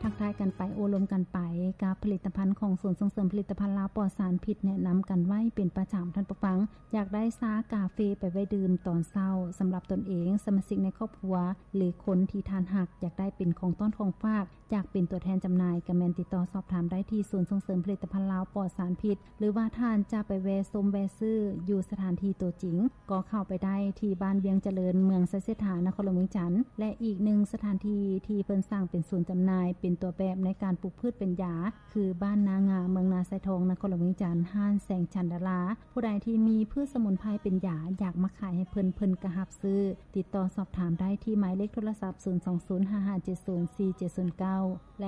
ทักทายกันไปโอลมกันไปกับผลิตภัณฑ์ของศูนย์ส่งเสริมผลิตภัณฑ์ลาวปลอดสารพิษแนะนำกันไว้เป็นประจำท่านผู้ฟังอยากได้ซากาเฟไปไว้ดื่มตอนเช้าสำหรับตนเองสมาชิกในครอบครัวหรือคนที่ทานหักอยากได้เป็นของต้อนของฝากอยากเป็นตัวแทนจำหน่ายก็แม่นติดต่อสอบถามได้ที่ศูนย์ส่งเสริมผลิตภัณฑ์ลาวปลอดสารพิษหรือว่าท่านจะไปแวะชมแวะซื้ออยู่สถานที่ตัวจริงก็เข้าไปได้ที่บ้านเวียงเจริญเมืองไซเสถานครหลวงเวียงจันทน์และอีกหนึ่งสถานที่ที่เพิ่นสร้างเป็นศูนย์จำหน่ายเป็นตัวแบบในการปลูกพืชเป็นยาคือบ้านนางาเมืองนาไซทองนครหลวงเวียงจันทน์ห้านแสงชันดาราผู้ใดที่มีพืชสมุนไพรเป็นยาอยากมาขายให้เพิ่นกระหับซื้อติดต่อสอบถามได้ที่หมายเลขโทรศัพท์02055704709และ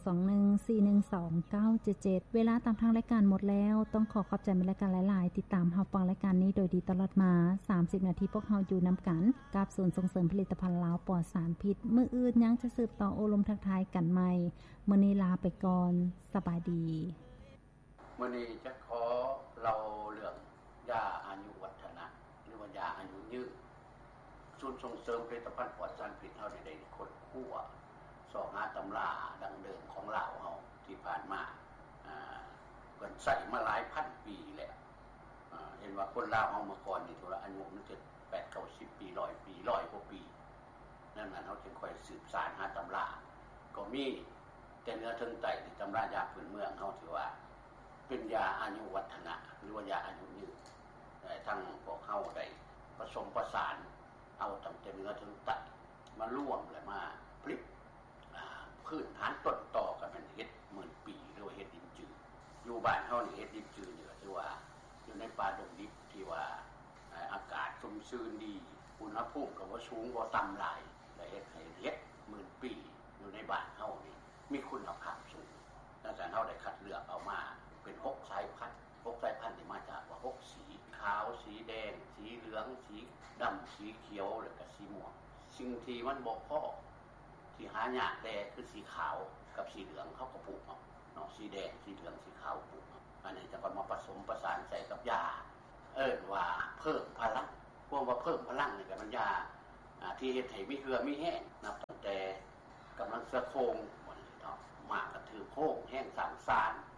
0214129977เวลาตามทางรายการหมดแล้วต้องขอบใจแม่รายการหลายๆติดตามรับฟังรายการนี้โดยดีตลอดมา30นาทีพวกเราอยู่นํากันกับศูนย์ส่งเสริมผลิตภัณฑ์ลาวปลอดสารพิษมื้ออื่นยังจะสืบต่อโอลมทักทายกันใหม่มื้อนี้ลาไปก่อนสบายดีมื้อนี้จะขอเราเรื่องยาอายุวัฒนะหรือว่ายาอายุยืนศูนย์ส่งเสริมผลิตภัณฑ์ปลอดสารพิษเฮาได้ค้นคว้าสอบหาตำราดังเดิมของลาวเฮาที่ผ่านมาเพิ่นใช้มาหลายพันปีแล้วเห็นว่าคนลาวเฮาเมื่อก่อนนี่ทุละอายุมันจะ8-90 ปี100 ปี100กว่าปีนั่นน่ะเฮาจึงค่อยสืบสานหาตำราก็มีแต่เนื้อถึงไตที่ตำรายาพื้นเมืองเฮาถือว่าเป็นยาอายุวัฒนะหรือว่ายาอายุยืนทั้งพวกเฮาได้ผสมประสานเอาตั้งแต่เนื้อถึงไตมาร่วมและมาผลิตพื้นฐานต้นตอกันเป็นเฮ็ดหมื่นปีหรือว่าเฮ็ดดินจืดอยู่บ้านเฮานี่เฮ็ดดินจืดนี่ก็ถือว่าอยู่ในป่าดงดิบที่ว่าอากาศชุ่มชื้นดีอุณหภูมิก็บ่สูงบ่ต่ำหลายและเฮ็ดให้เฮ็ดหมื่นปีอยู่ในบ้านเฮานี่มีคุณภาพสูงดังนั้นเฮาได้คัดเลือกเอามาเป็น6สายพันธุ์ที่มาจากว่า6สีขาวสีแดงสีเหลืองสีดำสีเขียวแล้วก็สีม่วงสิ่งที่มันบ่พอที่หายากแต่คือสีขาวกับสีเหลืองเขาก็ปลูกเนาะสีแดงสีเหลืองสีขาวปลูกอันนี้จะก็มาผสมประสานใส่กับยาว่าเพิ่มพลังพวกว่าเพิ่มพลังนี่ก็มันยาที่เฮ็ดให้มีเหือมีแห้งนับตั้งแต่กำลังเสือโครงเนาะมากก็ถือโคงแห้งสร้างสาร